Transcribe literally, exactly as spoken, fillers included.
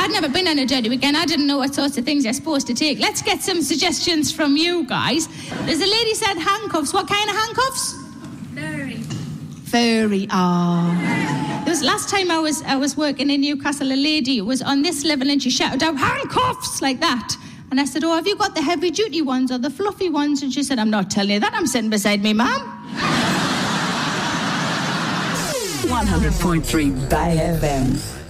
I'd never been on a dirty weekend. I didn't know what sorts of things you're supposed to take. Let's get some suggestions from you guys. There's a lady said handcuffs. What kind of handcuffs? Furry. Furry. Ah. There was last time I was I was working in Newcastle. A lady was on this level and she shouted out handcuffs like that. And I said, "Oh, have you got the heavy duty ones or the fluffy ones?" And she said, "I'm not telling you that. I'm sitting beside me, ma'am." one hundred point three Bay F M.